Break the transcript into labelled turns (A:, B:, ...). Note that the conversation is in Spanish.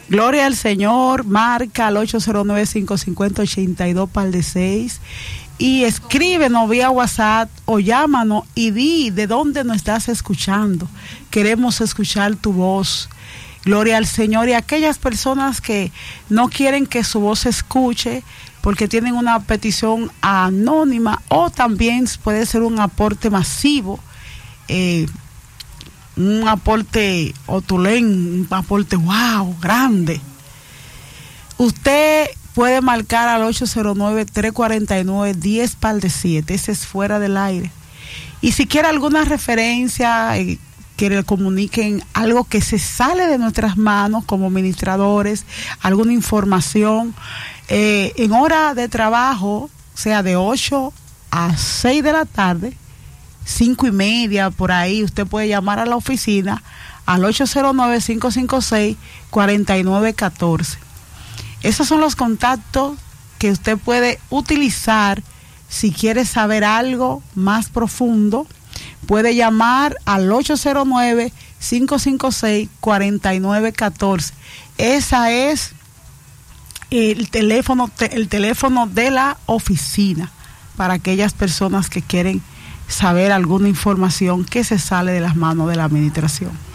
A: Gloria al Señor. Marca al 809-550-82-6 y escríbenos vía WhatsApp o llámanos y di de dónde nos estás escuchando. Queremos escuchar tu voz. Gloria al Señor. Y aquellas personas que no quieren que su voz se escuche porque tienen una petición anónima, o también puede ser un aporte masivo, un aporte otulén, un aporte wow, grande. Usted puede marcar al 809-349-10-7. Ese es fuera del aire. Y si quiere alguna referencia, que le comuniquen algo que se sale de nuestras manos como administradores, alguna información, en hora de trabajo, sea de 8 a 6 de la tarde, 5:30 por ahí, usted puede llamar a la oficina al 809-556-4914. Esos son los contactos que usted puede utilizar si quiere saber algo más profundo. Puede llamar al 809-556-4914. Esa es el teléfono de la oficina para aquellas personas que quieren saber alguna información que se sale de las manos de la administración.